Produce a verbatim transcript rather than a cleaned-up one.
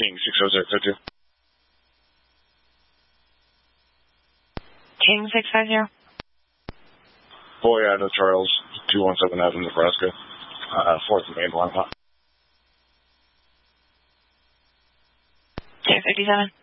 King six oh zero two. King six five zero. Boy out of the Trails, two one seven Avenue, Nebraska. Uh, fourth and main line. two fifty-seven.